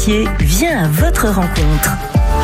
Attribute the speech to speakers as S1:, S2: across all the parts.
S1: Vient à votre rencontre.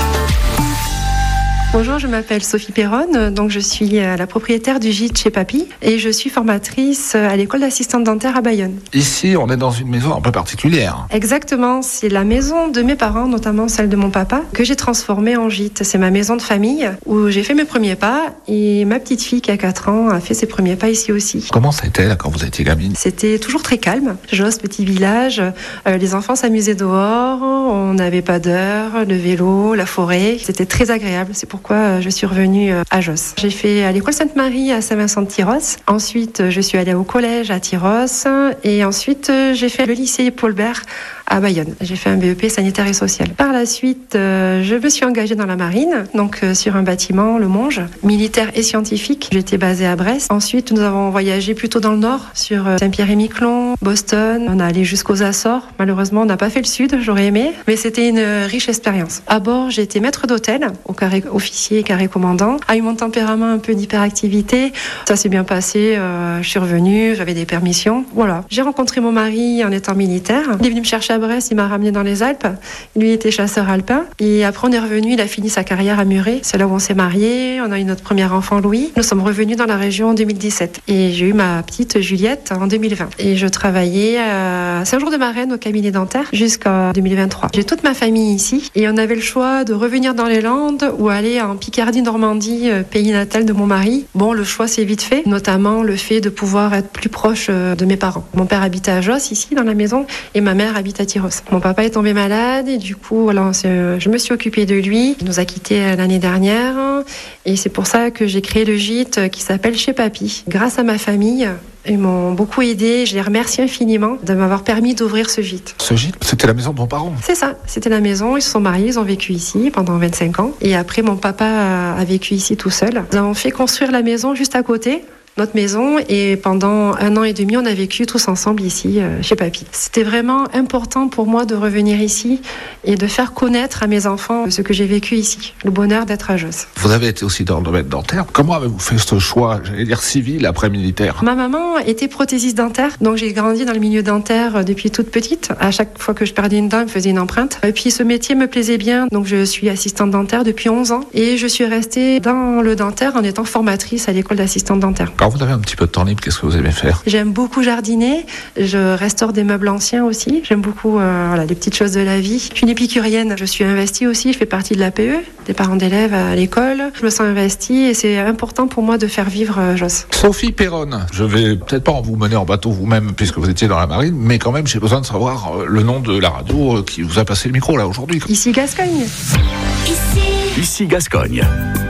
S2: Bonjour, je m'appelle Sophie Perronne, donc je suis la propriétaire du gîte chez Papy et je suis formatrice à l'école d'assistante dentaire à Bayonne.
S3: Ici, on est dans une maison un peu particulière.
S2: Exactement, c'est la maison de mes parents, notamment celle de mon papa, que j'ai transformée en gîte. C'est ma maison de famille où j'ai fait mes premiers pas et ma petite fille qui a 4 ans a fait ses premiers pas ici aussi.
S3: Comment c'était là quand vous étiez gamine ?
S2: C'était toujours très calme. Josse, petit village, les enfants s'amusaient dehors, on n'avait pas d'heure, le vélo, la forêt. C'était très agréable, c'est pourquoi je suis revenue à Josse. J'ai fait à l'école Sainte-Marie à Saint-Vincent-de-Tyrosse. Ensuite, je suis allée au collège à Tyrosse. Et ensuite, j'ai fait le lycée Paul Bert à Bayonne. J'ai fait un BEP sanitaire et social. Par la suite, je me suis engagée dans la marine, donc sur un bâtiment, le Monge, militaire et scientifique. J'étais basée à Brest. Ensuite, nous avons voyagé plutôt dans le nord, sur Saint-Pierre-et-Miquelon, Boston. On est allé jusqu'aux Açores. Malheureusement, on n'a pas fait le sud, j'aurais aimé, mais c'était une riche expérience. À bord, j'ai été maître d'hôtel, au carré officier, carré commandant. A eu mon tempérament un peu d'hyperactivité. Ça s'est bien passé. Je suis revenue, j'avais des permissions. Voilà. J'ai rencontré mon mari en étant militaire. Il est venu me chercher à Brest, il m'a ramené dans les Alpes. Lui était chasseur alpin. Et après, on est revenu, il a fini sa carrière à Muret. C'est là où on s'est mariés. On a eu notre premier enfant, Louis. Nous sommes revenus dans la région en 2017. Et j'ai eu ma petite Juliette en 2020. Et je travaillais à Saint-Jour-de-Marraine au cabinet dentaire jusqu'en 2023. J'ai toute ma famille ici. Et on avait le choix de revenir dans les Landes ou aller en Picardie-Normandie, pays natal de mon mari. Bon, le choix s'est vite fait, notamment le fait de pouvoir être plus proche de mes parents. Mon père habitait à Josse, ici, dans la maison, et ma mère habite à Tyrosse. Mon papa est tombé malade, et du coup, voilà, je me suis occupée de lui. Il nous a quittés l'année dernière, et c'est pour ça que j'ai créé le gîte qui s'appelle Chez Papy. Grâce à ma famille, ils m'ont beaucoup aidé. Je les remercie infiniment de m'avoir permis d'ouvrir ce gîte.
S3: Ce gîte, c'était la maison de vos parents ?
S2: C'est ça, c'était la maison. Ils se sont mariés, ils ont vécu ici pendant 25 ans. Et après, mon papa a vécu ici tout seul. Nous avons fait construire la maison juste à côté, notre maison, et pendant 1 an et demi, on a vécu tous ensemble ici, chez Papy. C'était vraiment important pour moi de revenir ici et de faire connaître à mes enfants ce que j'ai vécu ici, le bonheur d'être à Josse.
S3: Vous avez été aussi dans le domaine dentaire. Comment avez-vous fait ce choix, j'allais dire civil, après militaire ?
S2: Ma maman était prothésiste dentaire, donc j'ai grandi dans le milieu dentaire depuis toute petite. À chaque fois que je perdais une dent, elle me faisait une empreinte. Et puis ce métier me plaisait bien, donc je suis assistante dentaire depuis 11 ans. Et je suis restée dans le dentaire en étant formatrice à l'école d'assistante dentaire.
S3: Quand vous avez un petit peu de temps libre, qu'est-ce que vous aimez faire ?
S2: J'aime beaucoup jardiner, je restaure des meubles anciens aussi. J'aime beaucoup les petites choses de la vie. Je suis une épicurienne, je suis investie aussi, je fais partie de l'APE, des parents d'élèves à l'école. Je me sens investie et c'est important pour moi de faire vivre Josse.
S3: Sophie Perronne, je vais peut-être pas vous mener en bateau vous-même puisque vous étiez dans la marine, mais quand même j'ai besoin de savoir le nom de la radio qui vous a passé le micro là aujourd'hui.
S2: Ici Gascogne.
S1: Ici Gascogne.